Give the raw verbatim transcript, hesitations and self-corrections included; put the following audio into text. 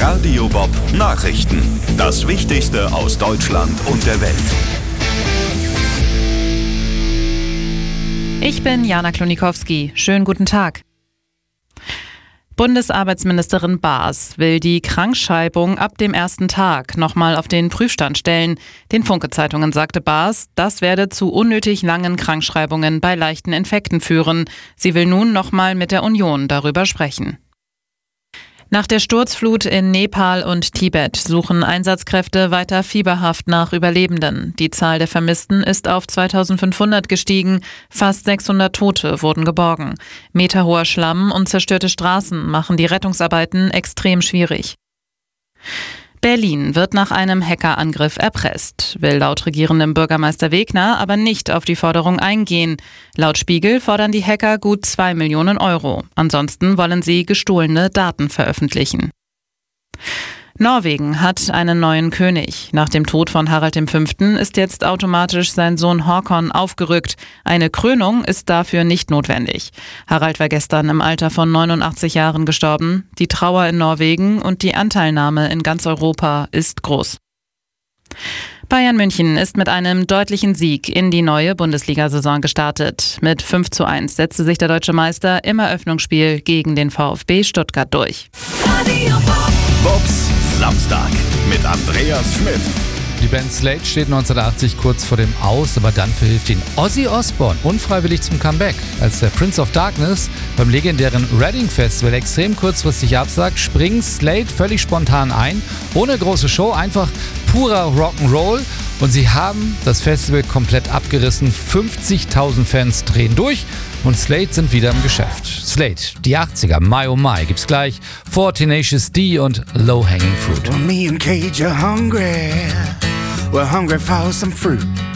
Radio Bob Nachrichten. Das Wichtigste aus Deutschland und der Welt. Ich bin Jana Klonikowski. Schönen guten Tag. Bundesarbeitsministerin Baas will die Krankschreibung ab dem ersten Tag nochmal auf den Prüfstand stellen. Den Funke-Zeitungen sagte Baas, das werde zu unnötig langen Krankschreibungen bei leichten Infekten führen. Sie will nun nochmal mit der Union darüber sprechen. Nach der Sturzflut in Nepal und Tibet suchen Einsatzkräfte weiter fieberhaft nach Überlebenden. Die Zahl der Vermissten ist auf zweitausendfünfhundert gestiegen. Fast sechshundert Tote wurden geborgen. Meterhoher Schlamm und zerstörte Straßen machen die Rettungsarbeiten extrem schwierig. Berlin wird nach einem Hackerangriff erpresst, will laut regierendem Bürgermeister Wegner aber nicht auf die Forderung eingehen. Laut Spiegel fordern die Hacker gut zwei Millionen Euro. Ansonsten wollen sie gestohlene Daten veröffentlichen. Norwegen hat einen neuen König. Nach dem Tod von Harald der Fünfte ist jetzt automatisch sein Sohn Håkon aufgerückt. Eine Krönung ist dafür nicht notwendig. Harald war gestern im Alter von neunundachtzig Jahren gestorben. Die Trauer in Norwegen und die Anteilnahme in ganz Europa ist groß. Bayern München ist mit einem deutlichen Sieg in die neue Bundesliga-Saison gestartet. Mit fünf zu eins setzte sich der deutsche Meister im Eröffnungsspiel gegen den VfB Stuttgart durch. Bobs Samstag mit Andreas Schmidt. Die Band Slade steht neunzehnhundertachtzig kurz vor dem Aus, aber dann verhilft ihn Ozzy Osbourne unfreiwillig zum Comeback. Als der Prince of Darkness beim legendären Reading Festival extrem kurzfristig absagt, springen Slade völlig spontan ein, ohne große Show, einfach purer Rock'n'Roll. Und sie haben das Festival komplett abgerissen. fünfzigtausend Fans drehen durch und Slade sind wieder im Geschäft. Slade, die achtziger, My Oh My, gibt's gleich vor Tenacious D und Low Hanging Fruit. Well, me and Cage are hungry. We're hungry for some fruit.